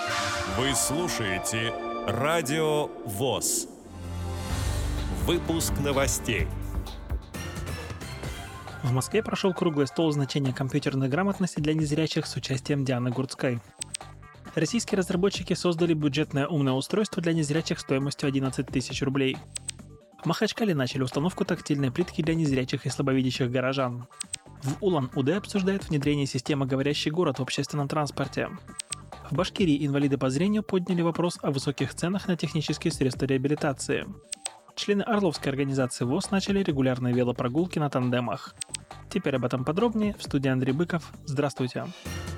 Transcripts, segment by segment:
Вы слушаете Радио ВОС. Выпуск новостей. В Москве прошел круглый стол значения компьютерной грамотности для незрячих с участием Дианы Гурцкой. Российские разработчики создали бюджетное умное устройство для незрячих стоимостью 11 тысяч рублей. В Махачкале начали установку тактильной плитки для незрячих и слабовидящих горожан. В Улан-Удэ обсуждают внедрение системы «Говорящий город» в общественном транспорте. В Башкирии инвалиды по зрению подняли вопрос о высоких ценах на технические средства реабилитации. Члены Орловской организации ВОС начали регулярные велопрогулки на тандемах. Теперь об этом подробнее. В студии Андрей Быков. Здравствуйте.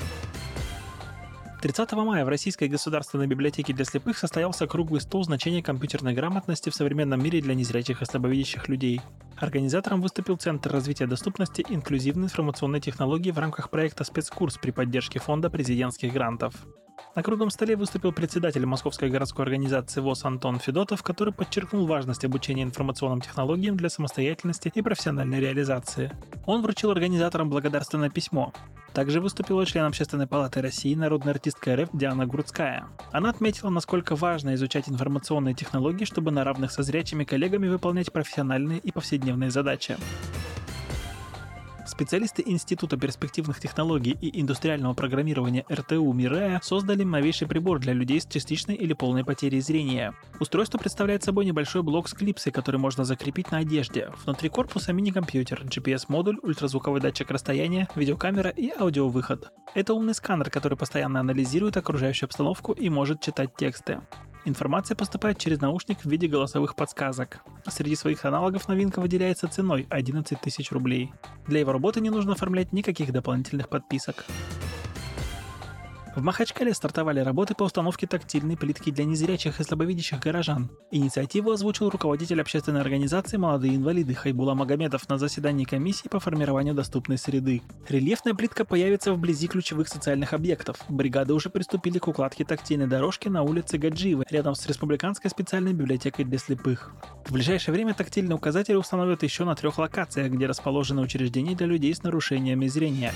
30 мая в Российской государственной библиотеке для слепых состоялся круглый стол значения компьютерной грамотности в современном мире для незрячих и слабовидящих людей. Организатором выступил Центр развития доступности инклюзивной информационной технологии в рамках проекта «Спецкурс» при поддержке Фонда президентских грантов. На круглом столе выступил председатель Московской городской организации ВОС Антон Федотов, который подчеркнул важность обучения информационным технологиям для самостоятельности и профессиональной реализации. Он вручил организаторам благодарственное письмо. Также выступила член Общественной палаты России, народная артистка РФ Диана Гурцкая. Она отметила, насколько важно изучать информационные технологии, чтобы на равных со зрячими коллегами выполнять профессиональные и повседневные задачи. Специалисты Института перспективных технологий и индустриального программирования РТУ «Мирея» создали новейший прибор для людей с частичной или полной потерей зрения. Устройство представляет собой небольшой блок с клипсой, который можно закрепить на одежде. Внутри корпуса мини-компьютер, GPS-модуль, ультразвуковой датчик расстояния, видеокамера и аудиовыход. Это умный сканер, который постоянно анализирует окружающую обстановку и может читать тексты. Информация поступает через наушник в виде голосовых подсказок. Среди своих аналогов новинка выделяется ценой 11 тысяч рублей. Для его работы не нужно оформлять никаких дополнительных подписок. В Махачкале стартовали работы по установке тактильной плитки для незрячих и слабовидящих горожан. Инициативу озвучил руководитель общественной организации «Молодые инвалиды» Хайбула Магомедов на заседании комиссии по формированию доступной среды. Рельефная плитка появится вблизи ключевых социальных объектов. Бригады уже приступили к укладке тактильной дорожки на улице Гаджиевой, рядом с Республиканской специальной библиотекой для слепых. В ближайшее время тактильные указатели установят еще на 3 локациях, где расположены учреждения для людей с нарушениями зрения.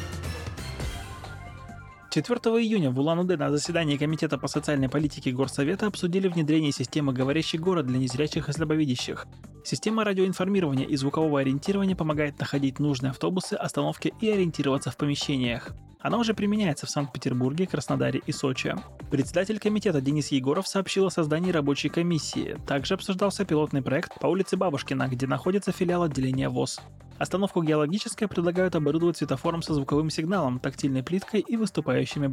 4 июня в Улан-Удэ на заседании Комитета по социальной политике Горсовета обсудили внедрение системы «Говорящий город» для незрячих и слабовидящих. Система радиоинформирования и звукового ориентирования помогает находить нужные автобусы, остановки и ориентироваться в помещениях. Она уже применяется в Санкт-Петербурге, Краснодаре и Сочи. Председатель комитета Денис Егоров сообщил о создании рабочей комиссии. Также обсуждался пилотный проект по улице Бабушкина, где находится филиал отделения ВОС. Остановку «Геологическая» предлагают оборудовать светофором со звуковым сигналом, тактильной плиткой и выступающими